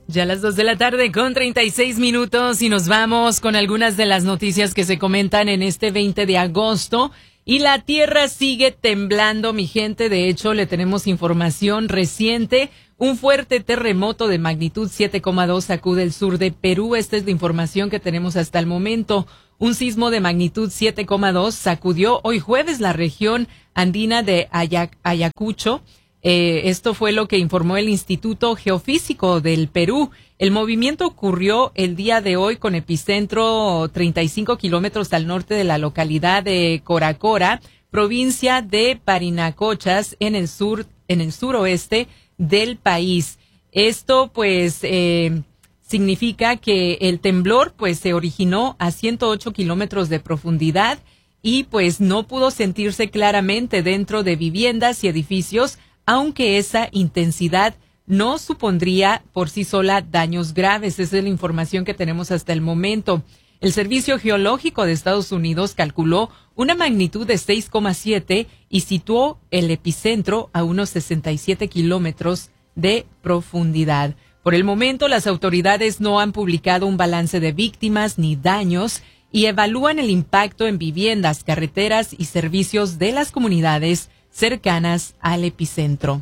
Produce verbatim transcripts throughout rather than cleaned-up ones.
Ya a las dos de la tarde con treinta y seis minutos y nos vamos con algunas de las noticias que se comentan en este veinte de agosto. Y la tierra sigue temblando, mi gente. De hecho, le tenemos información reciente. Un fuerte terremoto de magnitud siete coma dos sacude el sur de Perú. Esta es la información que tenemos hasta el momento. Un sismo de magnitud siete coma dos sacudió hoy jueves la región andina de Ayac- Ayacucho. Eh, esto fue lo que informó el Instituto Geofísico del Perú. El movimiento ocurrió el día de hoy con epicentro treinta y cinco kilómetros al norte de la localidad de Coracora, provincia de Parinacochas, en el sur, en el suroeste del país. Esto, pues, eh, significa que el temblor, pues, se originó a ciento ocho kilómetros de profundidad y, pues, no pudo sentirse claramente dentro de viviendas y edificios, aunque esa intensidad no supondría por sí sola daños graves. Esa es la información que tenemos hasta el momento. El Servicio Geológico de Estados Unidos calculó una magnitud de seis coma siete y situó el epicentro a unos sesenta y siete kilómetros de profundidad. Por el momento, las autoridades no han publicado un balance de víctimas ni daños y evalúan el impacto en viviendas, carreteras y servicios de las comunidades cercanas al epicentro.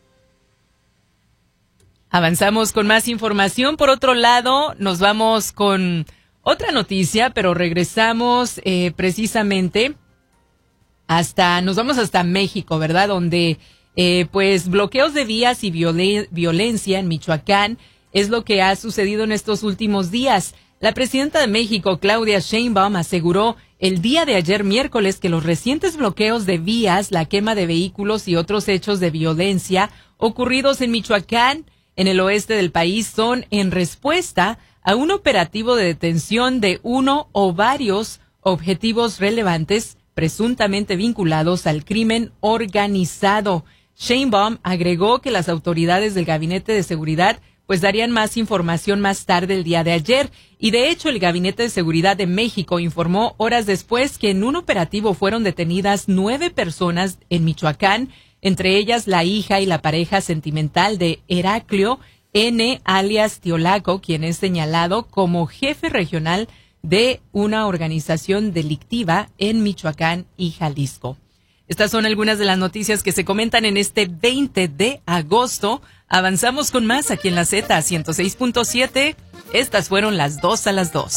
Avanzamos con más información. Por otro lado, nos vamos con otra noticia, pero regresamos eh, precisamente hasta, nos vamos hasta México, ¿verdad? Donde, eh, pues, bloqueos de vías y violen- violencia en Michoacán es lo que ha sucedido en estos últimos días. La presidenta de México, Claudia Sheinbaum, aseguró el día de ayer miércoles que los recientes bloqueos de vías, la quema de vehículos y otros hechos de violencia ocurridos en Michoacán, en el oeste del país, son en respuesta a un operativo de detención de uno o varios objetivos relevantes presuntamente vinculados al crimen organizado. Sheinbaum agregó que las autoridades del Gabinete de Seguridad pues darían más información más tarde el día de ayer. Y de hecho, el Gabinete de Seguridad de México informó horas después que en un operativo fueron detenidas nueve personas en Michoacán, entre ellas la hija y la pareja sentimental de Heraclio N., alias Tiolaco, quien es señalado como jefe regional de una organización delictiva en Michoacán y Jalisco. Estas son algunas de las noticias que se comentan en este veinte de agosto. Avanzamos con más aquí en la Z ciento seis punto siete. Estas fueron las dos a las dos.